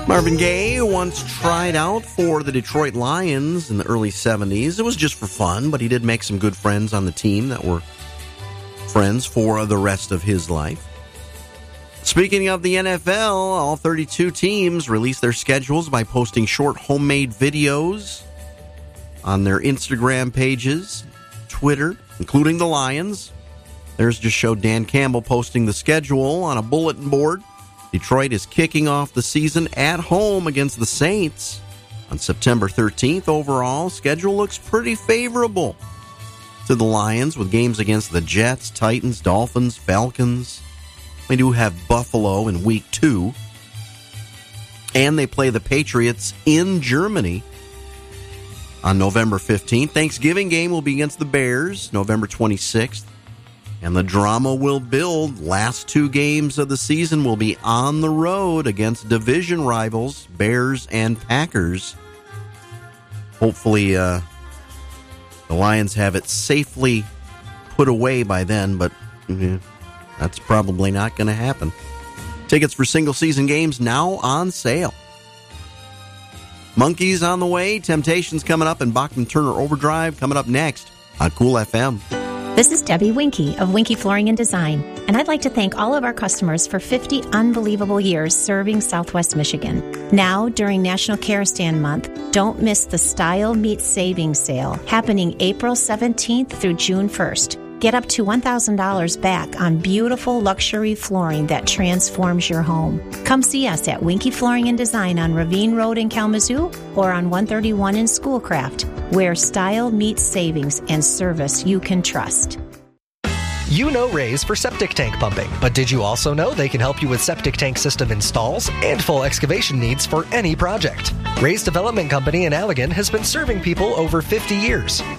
Marvin Gaye once tried out for the Detroit Lions in the early 70s. It was just for fun, but he did make some good friends on the team that were friends for the rest of his life. Speaking of the NFL, all 32 teams release their schedules by posting short homemade videos on their Instagram pages, Twitter, including the Lions. There's just showed Dan Campbell posting the schedule on a bulletin board. Detroit is kicking off the season at home against the Saints on September 13th. Overall, schedule looks pretty favorable to the Lions with games against the Jets, Titans, Dolphins, Falcons. They do have Buffalo in week 2. And they play the Patriots in Germany on November 15th. Thanksgiving game will be against the Bears, November 26th. And the drama will build. Last 2 games of the season will be on the road against division rivals, Bears and Packers. Hopefully, the Lions have it safely put away by then, but that's probably not going to happen. Tickets for single-season games now on sale. Monkeys on the way, Temptations coming up, and Bachman Turner Overdrive coming up next on Cool FM. This is Debbie Winkie of Winkie Flooring and Design, and I'd like to thank all of our customers for 50 unbelievable years serving Southwest Michigan. Now, during National Care Stand Month, don't miss the Style Meets Savings Sale happening April 17th through June 1st. Get up to $1,000 back on beautiful luxury flooring that transforms your home. Come see us at Winkie Flooring and Design on Ravine Road in Kalamazoo or on 131 in Schoolcraft, where style meets savings and service you can trust. You know Rays for septic tank pumping, but did you also know they can help you with septic tank system installs and full excavation needs for any project? Rays Development Company in Allegan has been serving people over 50 years.